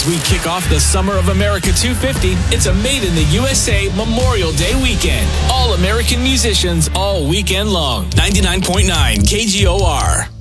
As we kick off the Summer of America 250, it's a Made in the USA Memorial Day weekend. All American musicians all weekend long. 99.9 KGOR.